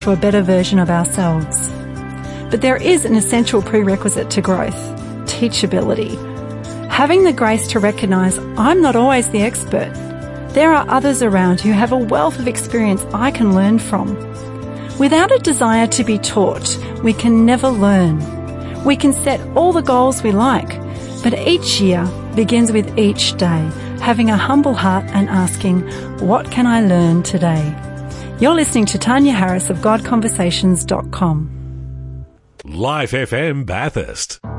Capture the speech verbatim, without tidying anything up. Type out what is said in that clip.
to a better version of ourselves. But there is an essential prerequisite to growth: teachability. Having the grace to recognise I'm not always the expert. There are others around who have a wealth of experience I can learn from. Without a desire to be taught, we can never learn. We can set all the goals we like, but each year begins with each day, having a humble heart and asking, what can I learn today? You're listening to Tanya Harris of God Conversations dot com. Life F M Bathurst.